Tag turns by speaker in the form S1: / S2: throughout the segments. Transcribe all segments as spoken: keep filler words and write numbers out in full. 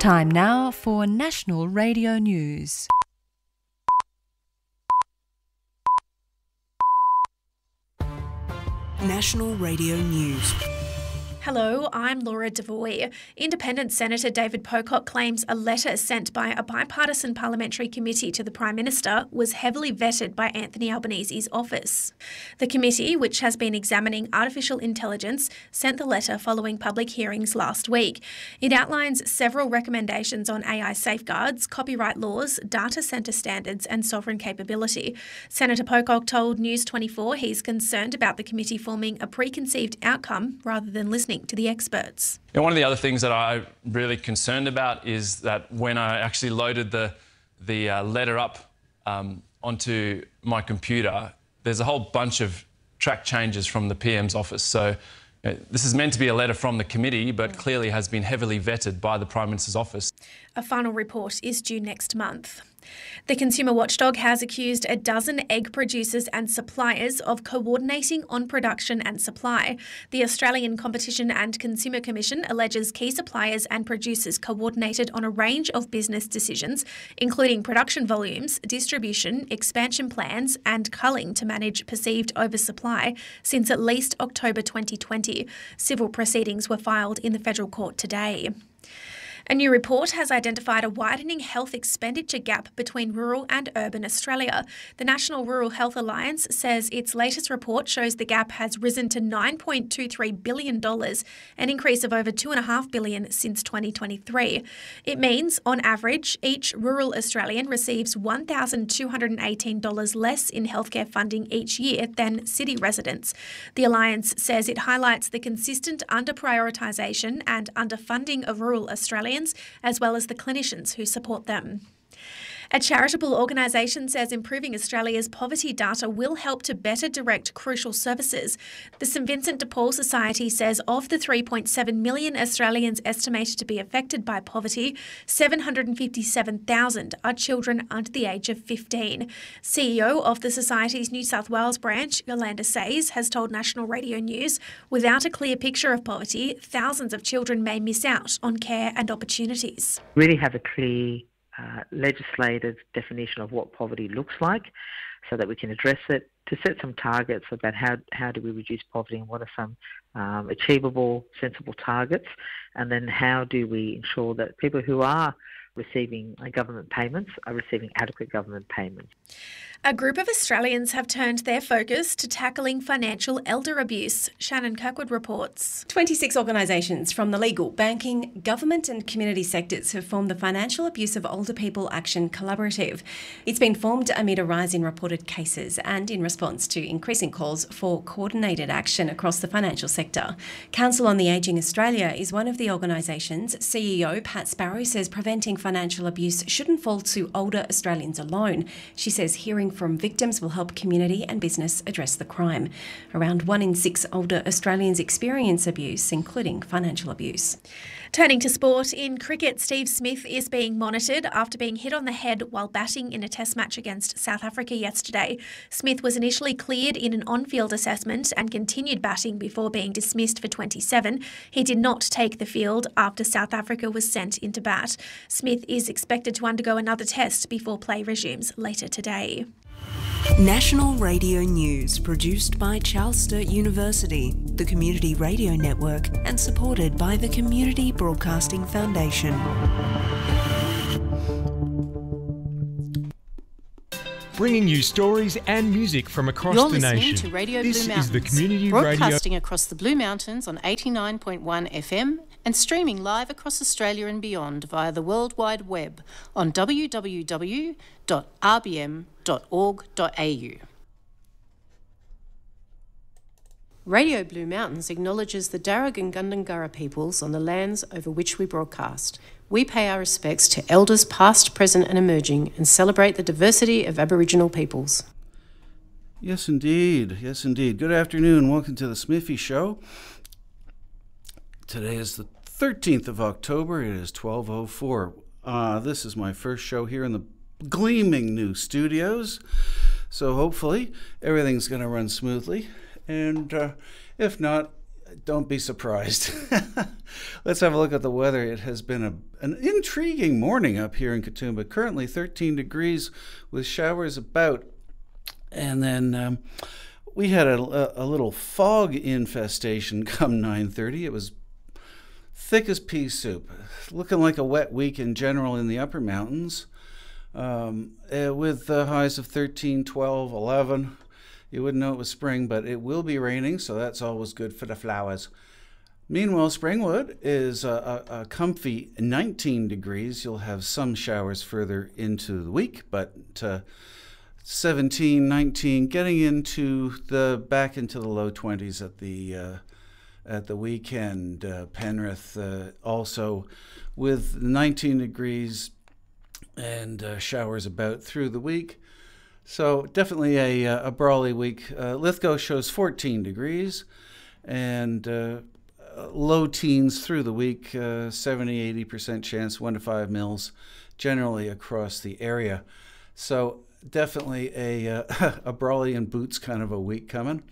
S1: Time now for National Radio News.
S2: National Radio News.
S3: Hello, I'm Laura Devoy. Independent Senator David Pocock claims a letter sent by a bipartisan parliamentary committee to the Prime Minister was heavily vetted by Anthony Albanese's office. The committee, which has been examining artificial intelligence, sent the letter following public hearings last week. It outlines several recommendations on A I safeguards, copyright laws, data centre standards and sovereign capability. Senator Pocock told News twenty-four he's concerned about the committee forming a preconceived outcome rather than listening to the experts.
S4: And one of the other things that I'm really concerned about is that when I actually loaded the, the uh, letter up um, onto my computer, there's a whole bunch of track changes from the P M's office. So uh, this is meant to be a letter from the committee, but clearly has been heavily vetted by the Prime Minister's office.
S3: A final report is due next month. The consumer watchdog has accused a dozen egg producers and suppliers of coordinating on production and supply. The Australian Competition and Consumer Commission alleges key suppliers and producers coordinated on a range of business decisions, including production volumes, distribution, expansion plans and culling to manage perceived oversupply since at least October twenty twenty. Civil proceedings were filed in the federal court today. A new report has identified a widening health expenditure gap between rural and urban Australia. The National Rural Health Alliance says its latest report shows the gap has risen to nine point two three billion dollars, an increase of over two point five billion dollars since twenty twenty-three. It means, on average, each rural Australian receives one thousand two hundred eighteen dollars less in healthcare funding each year than city residents. The Alliance says it highlights the consistent under-prioritisation and underfunding of rural Australians, as well as the clinicians who support them. A charitable organisation says improving Australia's poverty data will help to better direct crucial services. The St Vincent de Paul Society says of the three point seven million Australians estimated to be affected by poverty, seven hundred fifty-seven thousand are children under the age of fifteen. C E O of the Society's New South Wales branch, Yolanda Says, has told National Radio News, without a clear picture of poverty, thousands of children may miss out on care and opportunities.
S5: Really have a clear Uh, legislative definition of what poverty looks like so that we can address it, to set some targets about how, how do we reduce poverty and what are some um, achievable, sensible targets, and then how do we ensure that people who are receiving uh, government payments are receiving adequate government payments.
S3: A group of Australians have turned their focus to tackling financial elder abuse. Shannon Kirkwood reports.
S6: twenty-six organisations from the legal, banking, government and community sectors have formed the Financial Abuse of Older People Action Collaborative. It's been formed amid a rise in reported cases and in response to increasing calls for coordinated action across the financial sector. Council on the Ageing Australia is one of the organisations. C E O Pat Sparrow says preventing financial abuse shouldn't fall to older Australians alone. She says hearing from victims will help community and business address the crime. Around one in six older Australians experience abuse, including financial abuse.
S3: Turning to sport, in cricket, Steve Smith is being monitored after being hit on the head while batting in a test match against South Africa yesterday. Smith was initially cleared in an on-field assessment and continued batting before being dismissed for twenty-seven. He did not take the field after South Africa was sent into bat. Smith is expected to undergo another test before play resumes later today.
S2: National Radio News, produced by Charles Sturt University, the Community Radio Network, and supported by the Community Broadcasting Foundation.
S7: Bringing you stories and music from across
S8: You're
S7: the nation.
S8: You're listening to Radio
S7: this
S8: Blue Mountains,
S7: is the Community
S8: broadcasting
S7: Radio...
S8: across the Blue Mountains on eighty-nine point one F M and streaming live across Australia and beyond via the World Wide Web on w w w dot r b m dot org dot a u. Radio Blue Mountains acknowledges the Darug and Gundungurra peoples on the lands over which we broadcast. We pay our respects to elders past, present and emerging and celebrate the diversity of Aboriginal peoples.
S9: Yes, indeed. Yes, indeed. Good afternoon. Welcome to the Smithy Show. Today is the thirteenth of October. It is twelve oh four. Uh, this is my first show here in the gleaming new studios. So hopefully everything's going to run smoothly. And uh, if not, don't be surprised. Let's have a look at the weather. It has been a, an intriguing morning up here in Katoomba. Currently thirteen degrees with showers about. And then um, we had a, a, a little fog infestation come nine thirty. It was thick as pea soup. Looking like a wet week in general in the upper mountains. Um, uh, with uh, highs of thirteen, twelve, eleven. You wouldn't know it was spring, but it will be raining, so that's always good for the flowers. Meanwhile, Springwood is a, a, a comfy nineteen degrees. You'll have some showers further into the week, but uh, seventeen, nineteen, getting into the back into the low twenties at the uh, at the weekend. Uh, Penrith uh, also with nineteen degrees and uh, showers about through the week. So definitely a, a brawly week. Uh, Lithgow shows fourteen degrees and uh, low teens through the week, uh, seventy, eighty percent chance, one to five mils generally across the area. So definitely a, uh, a brawly and boots kind of a week coming.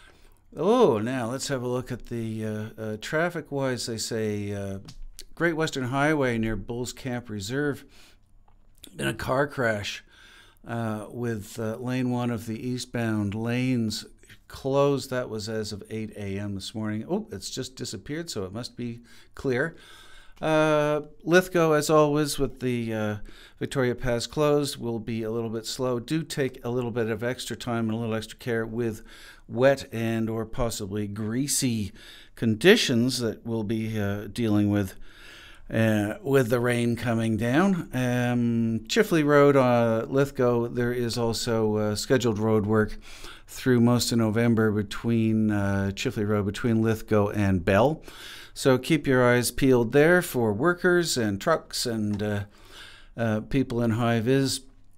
S9: Oh, now let's have a look at the uh, uh, traffic-wise. They say uh, Great Western Highway near Bulls Camp Reserve. Been a car crash. Uh, with uh, lane one of the eastbound lanes closed. That was as of eight a.m. this morning. Oh, it's just disappeared, so it must be clear. Uh, Lithgow, as always, with the uh, Victoria Pass closed, will be a little bit slow. Do take a little bit of extra time and a little extra care with wet and or possibly greasy conditions that we'll be uh, dealing with Uh, with the rain coming down. Um, Chifley Road, uh, Lithgow, there is also uh, scheduled road work through most of November between uh, Chifley Road, between Lithgow and Bell. So keep your eyes peeled there for workers and trucks and uh, uh, people in high vis.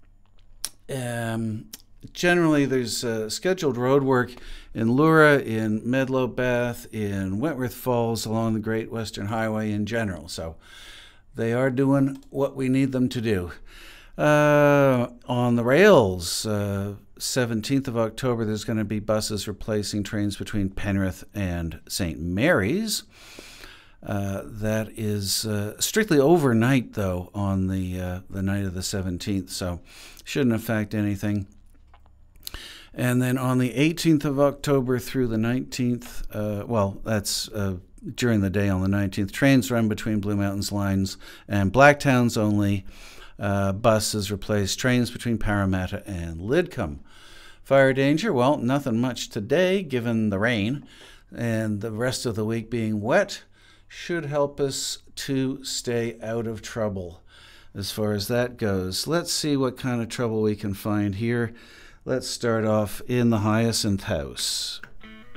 S9: Um, generally, there's uh, scheduled road work in Lura, in Medlow Bath, in Wentworth Falls, along the Great Western Highway in general. So they are doing what we need them to do. Uh, on the rails, uh, seventeenth of October, there's going to be buses replacing trains between Penrith and Saint Mary's. Uh, that is uh, strictly overnight, though, on the uh, the night of the seventeenth, so shouldn't affect anything. And then on the eighteenth of October through the nineteenth, uh, well, that's uh, during the day on the nineteenth, trains run between Blue Mountains lines and Blacktown's only. Uh, buses replace trains between Parramatta and Lidcombe. Fire danger, well, nothing much today given the rain, and the rest of the week being wet should help us to stay out of trouble as far as that goes. Let's see what kind of trouble we can find here. Let's start off in the Hyacinth House.